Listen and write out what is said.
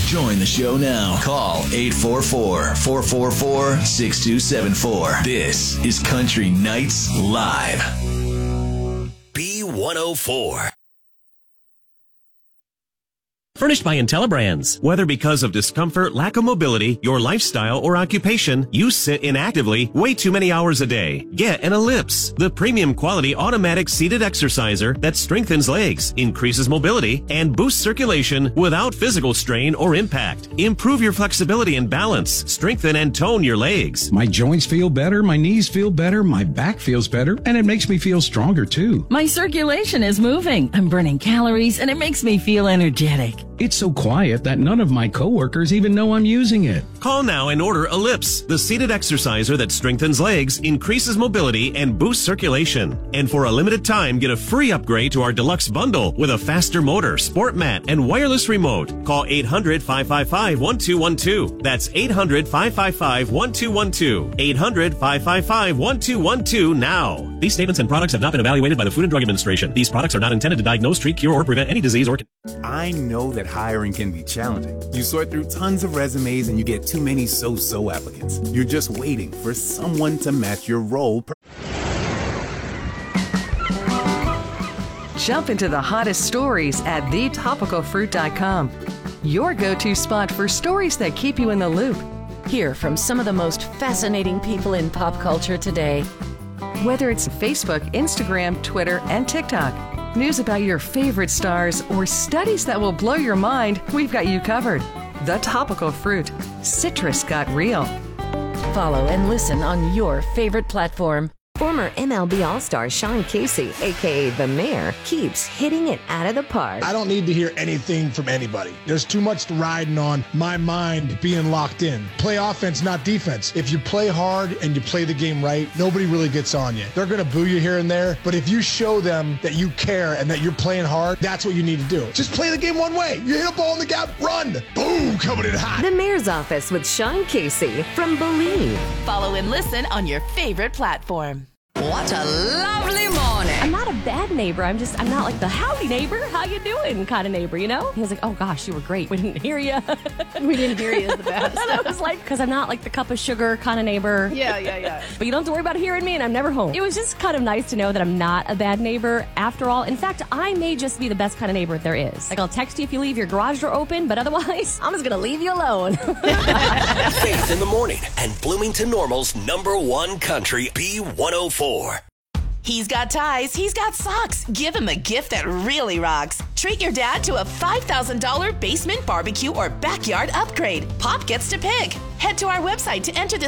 Join the show now. Call 844-444-6274. This is Country Nights Live. B104. Furnished by IntelliBrands. Whether because of discomfort, lack of mobility, your lifestyle, or occupation, you sit inactively way too many hours a day. Get an Ellipse, the premium quality automatic seated exerciser that strengthens legs, increases mobility, and boosts circulation without physical strain or impact. Improve your flexibility and balance. Strengthen and tone your legs. My joints feel better, my knees feel better, my back feels better, and it makes me feel stronger too. My circulation is moving. I'm burning calories, and it makes me feel energetic. It's so quiet that none of my coworkers even know I'm using it. Call now and order Ellipse, the seated exerciser that strengthens legs, increases mobility, and boosts circulation. And for a limited time, get a free upgrade to our deluxe bundle with a faster motor, sport mat, and wireless remote. Call 800-555-1212. That's 800-555-1212. 800-555-1212 now. These statements and products have not been evaluated by the Food and Drug Administration. These products are not intended to diagnose, treat, cure, or prevent any disease or... I know that hiring can be challenging. You sort through tons of resumes and you get too many so-so applicants. You're just waiting for someone to match your role. Jump into the hottest stories at thetopicalfruit.com. Your go-to spot for stories that keep you in the loop. Hear from some of the most fascinating people in pop culture today. Whether it's Facebook, Instagram, Twitter, and TikTok. News about your favorite stars or studies that will blow your mind, we've got you covered. The Topical Fruit. Citrus got real. Follow and listen on your favorite platform. Former MLB All-Star Sean Casey, a.k.a. The Mayor, keeps hitting it out of the park. I don't need to hear anything from anybody. There's too much riding on my mind being locked in. Play offense, not defense. If you play hard and you play the game right, nobody really gets on you. They're going to boo you here and there, but if you show them that you care and that you're playing hard, that's what you need to do. Just play the game one way. You hit a ball in the gap, run. Boom, coming in hot. The Mayor's Office with Sean Casey from Believe. Follow and listen on your favorite platform. What a lovely morning. I'm not a bad neighbor. I'm not like the howdy neighbor, how you doing kind of neighbor, you know? He was like, oh gosh, you were great. We didn't hear you. We didn't hear you is the best. And I was like, because I'm not like the cup of sugar kind of neighbor. Yeah. But you don't have to worry about hearing me and I'm never home. It was just kind of nice to know that I'm not a bad neighbor after all. In fact, I may just be the best kind of neighbor there is. Like I'll text you if you leave your garage door open, but otherwise, I'm just going to leave you alone. Faith in the Morning and Bloomington Normal's #1 country B104. He's got ties, he's got socks. Give him a gift that really rocks. Treat your dad to a $5,000 basement barbecue or backyard upgrade. Pop gets to pick. Head to our website to enter this